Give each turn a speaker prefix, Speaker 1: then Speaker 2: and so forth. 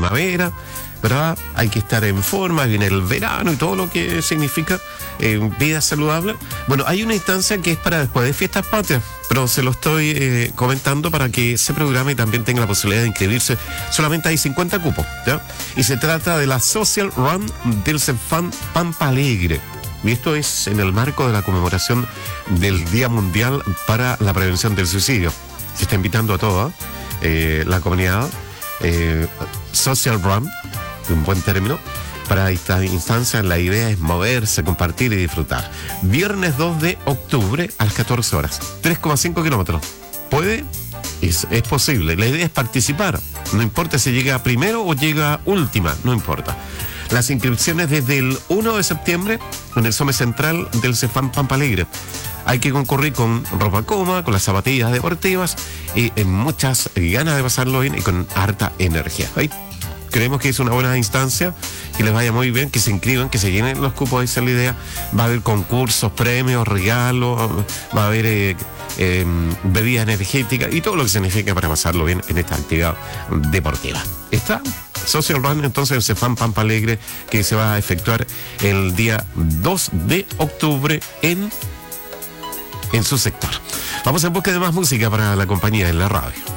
Speaker 1: primavera, ¿verdad? Hay que estar en forma, viene el verano y todo lo que significa vida saludable. Bueno, hay una instancia que es para después de Fiestas Patrias, pero se lo estoy comentando para que se programe y también tenga la posibilidad de inscribirse. Solamente hay 50 cupos, ¿ya? Y se trata de la Social Run del CEFAM Pampa Alegre. Y esto es en el marco de la conmemoración del Día Mundial para la Prevención del Suicidio. Se está invitando a toda la comunidad Social Run, un buen término, para esta instancia. La idea es moverse, compartir y disfrutar. Viernes 2 de octubre a las 14 horas. 3,5 kilómetros. ¿Puede? Es posible. La idea es participar. No importa si llega primero o llega última, no importa. Las inscripciones desde el 1 de septiembre en el SOME Central del CEFAM Pampa Alegre. Hay que concurrir con ropa cómoda, con las zapatillas deportivas y en muchas ganas de pasarlo bien y con harta energía. ¿Sí? Creemos que es una buena instancia, que les vaya muy bien, que se inscriban, que se llenen los cupos, esa es la idea. Va a haber concursos, premios, regalos, va a haber bebidas energéticas y todo lo que significa para pasarlo bien en esta actividad deportiva. Está Social Run, entonces el CEFAM Pampa Alegre, que se va a efectuar el día 2 de octubre en su sector. Vamos en busca de más música para la compañía en la radio.